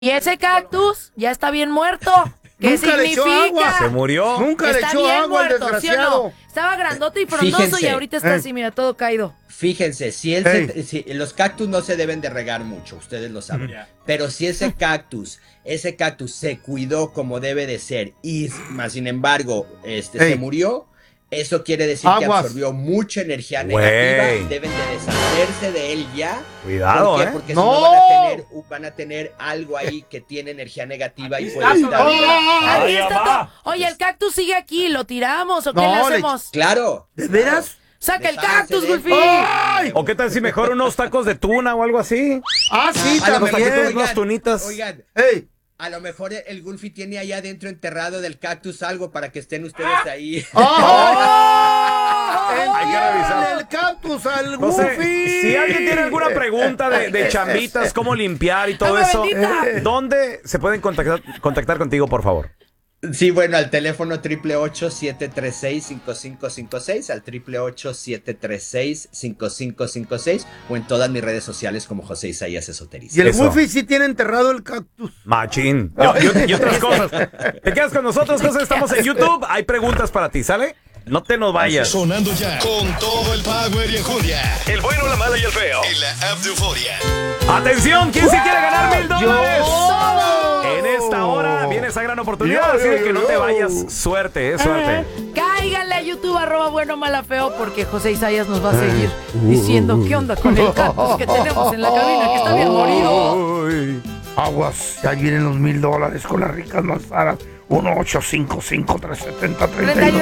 Y ese cactus ya está bien muerto. ¿Qué Nunca le echó significa? agua. Se murió. Nunca le Está echó bien agua al muerto, ¿sí o desgraciado. no? Estaba grandote y frondoso Fíjense. y ahorita está así, mira, todo caído. Fíjense, si los cactus no se deben de regar mucho, ustedes lo saben. Pero si ese cactus se cuidó como debe de ser y más sin embargo, se murió, eso quiere decir que absorbió mucha energía negativa. Deben de deshacerse de él ya. Cuidado, ¿Por qué? Porque No. si no van a tener algo ahí que tiene energía negativa y puede estar. Ahí está todo. Oye, el cactus sigue aquí, ¿lo tiramos o qué le hacemos? Claro. ¿De veras? ¡Saca el Desháganse cactus, de él. Gulfi! ¡Ay! ¿O qué tal si mejor unos tacos de tuna o algo así? Ah, sí, A lo mejor, también. unas tunitas. Oigan, Ey. a lo mejor el Gulfi tiene allá adentro enterrado del cactus algo para que estén ustedes ahí. Hay que revisar. El cactus al Entonces, Goofy. si alguien tiene alguna pregunta de chambitas, cómo limpiar y todo ¡Agua eso, bendita! ¿dónde se pueden contactar contigo, por favor? Sí, bueno, al teléfono 888-736-5556, al 888-736-5556 o en todas mis redes sociales como José Isaías Esoterista. Y el Eso. Goofy sí tiene enterrado el cactus. Machín. Y otras cosas. Te quedas con nosotros, José. Estamos en YouTube. Hay preguntas para ti, ¿sale? No te nos vayas. Sonando ya con todo el power y enjundia. El bueno, la mala y el feo. En la app de Euforia. Atención, ¿quién se quiere ganar $1,000? ¡Yo! En esta hora viene esa gran oportunidad, así de que no te vayas. Suerte, suerte. Cáiganle a YouTube, @bueno, mala, feo, porque José Isaías nos va a seguir diciendo qué onda con el cactus que tenemos en la cabina, que está bien morido. Aguas, ya vienen los $1,000 con las ricas manzanas. 1-855-370-32